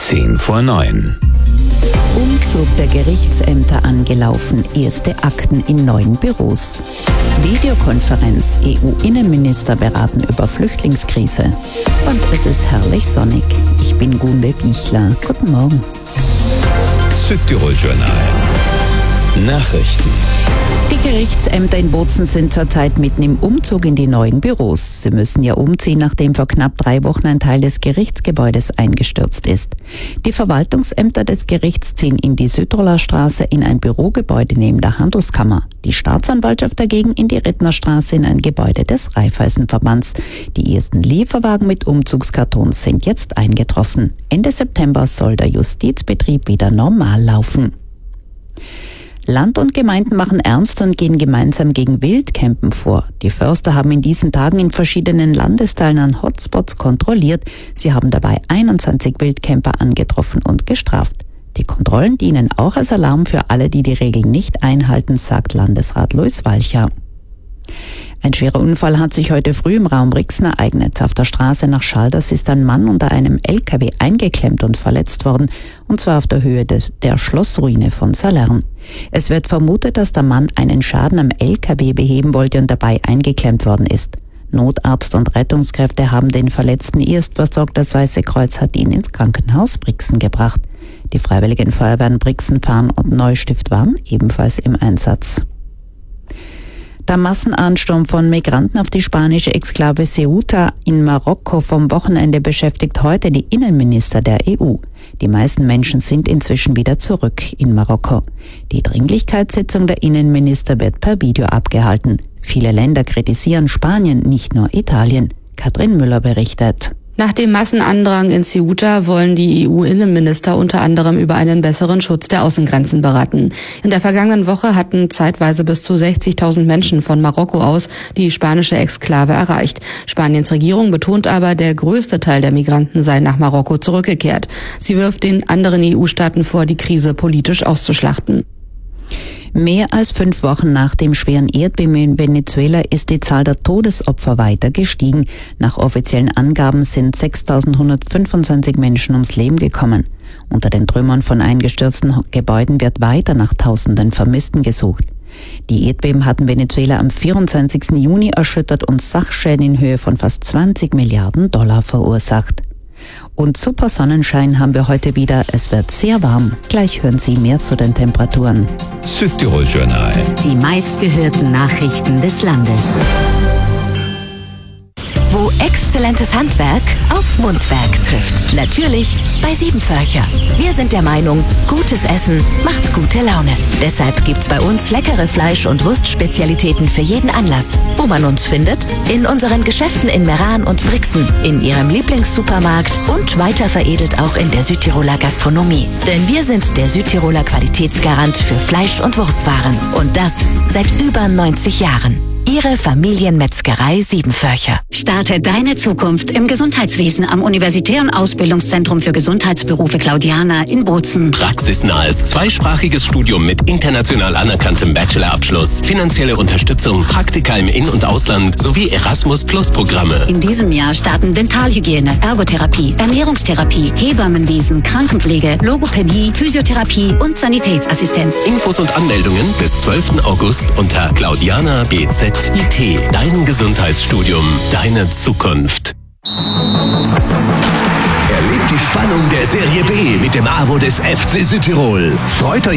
8:10 Umzug der Gerichtsämter angelaufen, erste Akten in neuen Büros. Videokonferenz, EU-Innenminister beraten über Flüchtlingskrise. Und es ist herrlich sonnig. Ich bin Gunde Bichler. Guten Morgen. Südtirol Journal. Nachrichten. Die Gerichtsämter in Bozen sind zurzeit mitten im Umzug in die neuen Büros. Sie müssen ja umziehen, nachdem vor knapp 3 Wochen ein Teil des Gerichtsgebäudes eingestürzt ist. Die Verwaltungsämter des Gerichts ziehen in die Südtiroler Straße in ein Bürogebäude neben der Handelskammer. Die Staatsanwaltschaft dagegen in die Rittnerstraße in ein Gebäude des Raiffeisenverbands. Die ersten Lieferwagen mit Umzugskartons sind jetzt eingetroffen. Ende September soll der Justizbetrieb wieder normal laufen. Land und Gemeinden machen ernst und gehen gemeinsam gegen Wildcampen vor. Die Förster haben in diesen Tagen in verschiedenen Landesteilen an Hotspots kontrolliert. Sie haben dabei 21 Wildcamper angetroffen und gestraft. Die Kontrollen dienen auch als Alarm für alle, die die Regeln nicht einhalten, sagt Landesrat Luis Walcher. Ein schwerer Unfall hat sich heute früh im Raum Brixen ereignet. Auf der Straße nach Schalders ist ein Mann unter einem LKW eingeklemmt und verletzt worden, und zwar auf der Höhe der Schlossruine von Salern. Es wird vermutet, dass der Mann einen Schaden am LKW beheben wollte und dabei eingeklemmt worden ist. Notarzt und Rettungskräfte haben den Verletzten erst versorgt. Das Weiße Kreuz hat ihn ins Krankenhaus Brixen gebracht. Die Freiwilligen Feuerwehren Brixen, Farn und Neustift waren ebenfalls im Einsatz. Der Massenansturm von Migranten auf die spanische Exklave Ceuta in Marokko vom Wochenende beschäftigt heute die Innenminister der EU. Die meisten Menschen sind inzwischen wieder zurück in Marokko. Die Dringlichkeitssitzung der Innenminister wird per Video abgehalten. Viele Länder kritisieren Spanien, nicht nur Italien. Katrin Müller berichtet. Nach dem Massenandrang in Ceuta wollen die EU-Innenminister unter anderem über einen besseren Schutz der Außengrenzen beraten. In der vergangenen Woche hatten zeitweise bis zu 60.000 Menschen von Marokko aus die spanische Exklave erreicht. Spaniens Regierung betont aber, der größte Teil der Migranten sei nach Marokko zurückgekehrt. Sie wirft den anderen EU-Staaten vor, die Krise politisch auszuschlachten. Mehr als 5 Wochen nach dem schweren Erdbeben in Venezuela ist die Zahl der Todesopfer weiter gestiegen. Nach offiziellen Angaben sind 6.125 Menschen ums Leben gekommen. Unter den Trümmern von eingestürzten Gebäuden wird weiter nach Tausenden Vermissten gesucht. Die Erdbeben hatten Venezuela am 24. Juni erschüttert und Sachschäden in Höhe von fast 20 Milliarden Dollar verursacht. Und super Sonnenschein haben wir heute wieder. Es wird sehr warm. Gleich hören Sie mehr zu den Temperaturen. Südtirol Journal. Die meistgehörten Nachrichten des Landes. Wo exzellentes Handwerk auf Mundwerk trifft. Natürlich bei Siebenvölcher. Wir sind der Meinung, gutes Essen macht gute Laune. Deshalb gibt's bei uns leckere Fleisch- und Wurstspezialitäten für jeden Anlass. Wo man uns findet? In unseren Geschäften in Meran und Brixen, in Ihrem Lieblingssupermarkt und weiter veredelt auch in der Südtiroler Gastronomie. Denn wir sind der Südtiroler Qualitätsgarant für Fleisch- und Wurstwaren. Und das seit über 90 Jahren. Ihre Familienmetzgerei Siebenvölcher. Starte deine Zukunft im Gesundheitswesen am Universitären Ausbildungszentrum für Gesundheitsberufe Claudiana in Bozen. Praxisnahes zweisprachiges Studium mit international anerkanntem Bachelorabschluss, finanzielle Unterstützung, Praktika im In- und Ausland sowie Erasmus-Plus-Programme. In diesem Jahr starten Dentalhygiene, Ergotherapie, Ernährungstherapie, Hebammenwesen, Krankenpflege, Logopädie, Physiotherapie und Sanitätsassistenz. Infos und Anmeldungen bis 12. August unter Claudiana BZ. IT, dein Gesundheitsstudium, deine Zukunft. Erlebt die Spannung der Serie B mit dem Abo des FC Südtirol. Freut euch